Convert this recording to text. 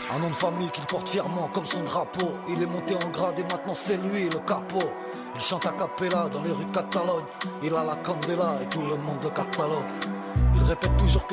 Un nom de famille qu'il porte fièrement comme son drapeau. Il est monté en grade et maintenant c'est lui le capot. Il chante a cappella dans les rues de Catalogne. Il a la candela et tout le monde le catalogue. Il répète toujours que